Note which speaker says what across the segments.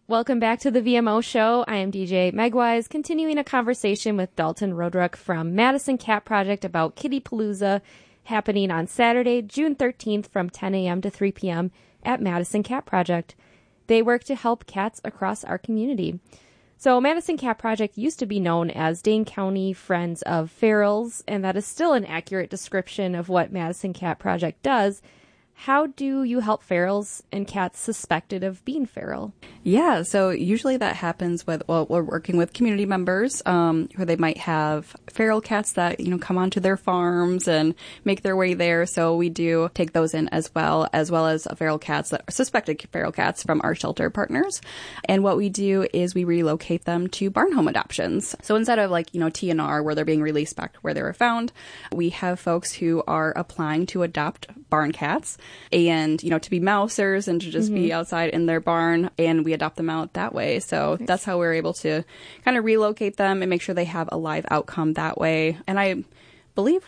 Speaker 1: Welcome back to the VMO show. I am DJ Megwise, continuing a conversation with Dalton Roadruck from Madison Cat Project about Kitty Palooza, happening on Saturday, June 13th from 10 a.m. to 3 p.m. at Madison Cat Project. They work to help cats across our community. So Madison Cat Project used to be known as Dane County Friends of Ferals, and that is still an accurate description of what Madison Cat Project does. How do you help ferals and cats suspected of being feral?
Speaker 2: Yeah, so usually that happens with, well, we're working with community members who they might have feral cats that, come onto their farms and make their way there. So we do take those in as well as feral cats that are suspected feral cats from our shelter partners. And what we do is we relocate them to barn home adoptions. So instead of TNR, where they're being released back to where they were found, we have folks who are applying to adopt barn cats. And, to be mousers and to just be outside in their barn, and we adopt them out that way. So that's how we're able to kind of relocate them and make sure they have a live outcome that way. And I believe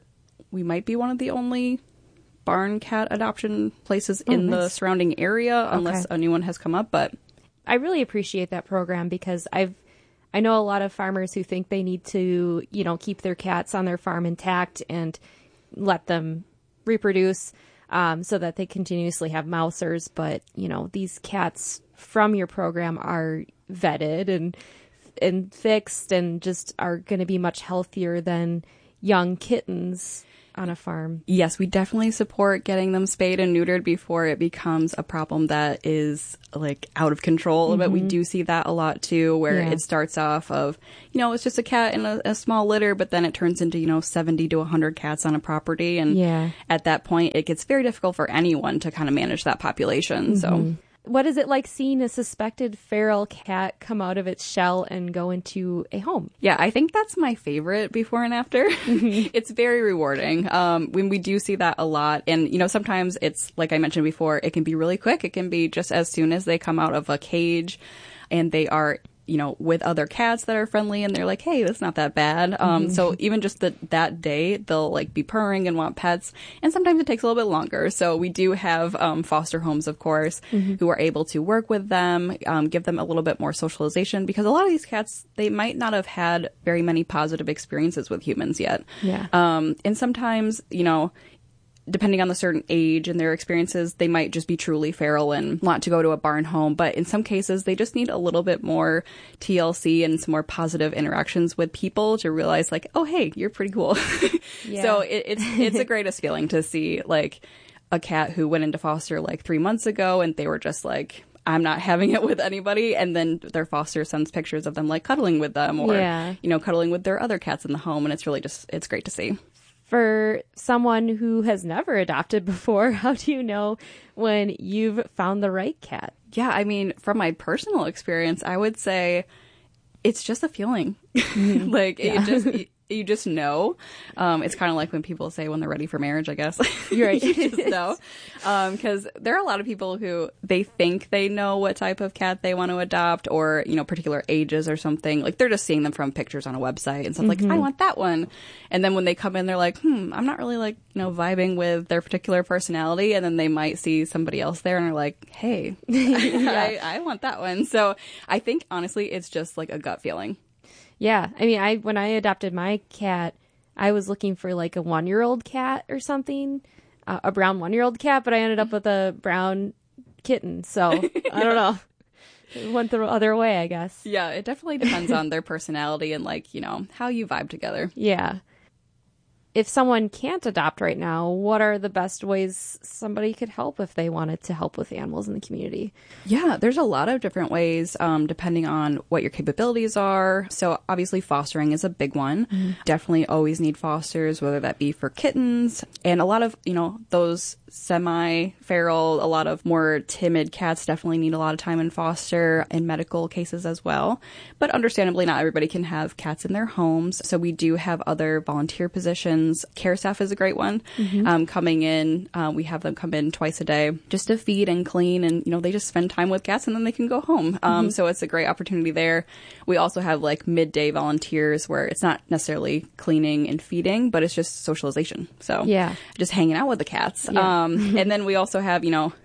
Speaker 2: we might be one of the only barn cat adoption places in the surrounding area, unless a new one has come up. But
Speaker 1: I really appreciate that program because I know a lot of farmers who think they need to, keep their cats on their farm intact and let them reproduce. So that they continuously have mousers. But, these cats from your program are vetted and fixed and just are going to be much healthier than young kittens on a farm.
Speaker 2: Yes, we definitely support getting them spayed and neutered before it becomes a problem that is out of control. But we do see that a lot too, where it starts off of, it's just a cat in a small litter, but then it turns into, 70 to 100 cats on a property. And at that point, it gets very difficult for anyone to kind of manage that population. So
Speaker 1: what is it like seeing a suspected feral cat come out of its shell and go into a home?
Speaker 2: Yeah, I think that's my favorite before and after. It's very rewarding when we do see that a lot. And, sometimes it's, like I mentioned before, it can be really quick. It can be just as soon as they come out of a cage and they are with other cats that are friendly and they're like, hey, that's not that bad. So even just that day, they'll be purring and want pets. And sometimes it takes a little bit longer. So we do have foster homes, of course, who are able to work with them, give them a little bit more socialization, because a lot of these cats, they might not have had very many positive experiences with humans yet.
Speaker 1: Yeah.
Speaker 2: And sometimes, depending on the certain age and their experiences, they might just be truly feral and want to go to a barn home. But in some cases, they just need a little bit more TLC and some more positive interactions with people to realize oh, hey, you're pretty cool. So it's the greatest feeling to see a cat who went into foster 3 months ago and they were just I'm not having it with anybody. And then their foster sends pictures of them cuddling with them or, cuddling with their other cats in the home. And it's really it's great to see.
Speaker 1: For someone who has never adopted before, how do you know when you've found the right cat?
Speaker 2: Yeah, I mean, from my personal experience, I would say it's just a feeling. You just know. It's kind of like when people say when they're ready for marriage, I guess.
Speaker 1: You're right.
Speaker 2: You just know. Because there are a lot of people who they think they know what type of cat they want to adopt or, particular ages or something. They're just seeing them from pictures on a website and stuff I want that one. And then when they come in, they're like, I'm not really vibing with their particular personality. And then they might see somebody else there and are like, hey, I want that one. So I think, honestly, it's just a gut feeling.
Speaker 1: Yeah. I mean, when I adopted my cat, I was looking for a 1-year-old cat or something, a brown 1-year-old cat, but I ended up with a brown kitten. So I don't know. It went the other way, I guess.
Speaker 2: Yeah, it definitely depends on their personality and how you vibe together.
Speaker 1: Yeah. If someone can't adopt right now, what are the best ways somebody could help if they wanted to help with animals in the community?
Speaker 2: Yeah, there's a lot of different ways depending on what your capabilities are. So obviously fostering is a big one. Definitely always need fosters, whether that be for kittens. And a lot of, those semi-feral, a lot of more timid cats definitely need a lot of time in foster in medical cases as well. But understandably, not everybody can have cats in their homes. So we do have other volunteer positions. Care staff is a great one. Coming in, we have them come in twice a day just to feed and clean. And, they just spend time with cats and then they can go home. So it's a great opportunity there. We also have midday volunteers where it's not necessarily cleaning and feeding, but it's just socialization. So just hanging out with the cats. And then we also have,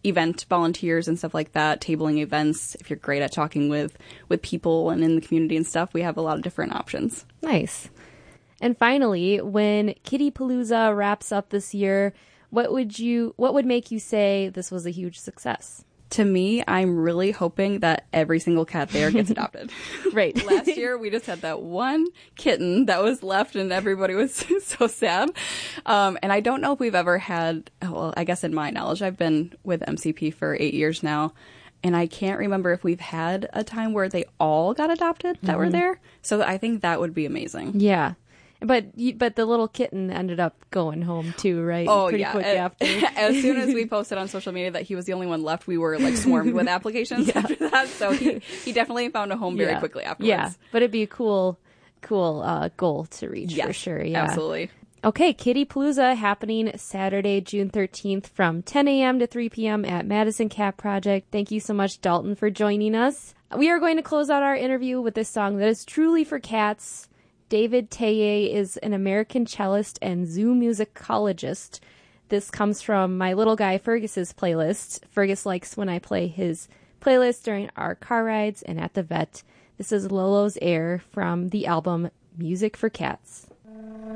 Speaker 2: event volunteers and stuff like that, tabling events. If you're great at talking with people and in the community and stuff, we have a lot of different options.
Speaker 1: Nice. And finally, when Kittypalooza wraps up this year, what would make you say this was a huge success?
Speaker 2: To me, I'm really hoping that every single cat there gets adopted.
Speaker 1: Right.
Speaker 2: Last year, we just had that one kitten that was left and everybody was so sad. And I don't know if we've ever had, well, I guess in my knowledge, I've been with MCP for 8 years now. And I can't remember if we've had a time where they all got adopted that were there. So I think that would be amazing.
Speaker 1: Yeah. But the little kitten ended up going home too, right?
Speaker 2: Oh,
Speaker 1: Pretty
Speaker 2: yeah.
Speaker 1: quick after.
Speaker 2: As soon as we posted on social media that he was the only one left, we were like swarmed with applications after that. So he definitely found a home very quickly afterwards.
Speaker 1: Yeah, but it'd be a cool goal to reach for sure. Yeah,
Speaker 2: absolutely.
Speaker 1: Okay, Kittypalooza happening Saturday, June 13th from 10 a.m. to 3 p.m. at Madison Cat Project. Thank you so much, Dalton, for joining us. We are going to close out our interview with this song that is truly for cats. David Teye is an American cellist and zoo musicologist. This comes from my little guy Fergus's playlist. Fergus likes when I play his playlist during our car rides and at the vet. This is Lolo's Air from the album Music for Cats.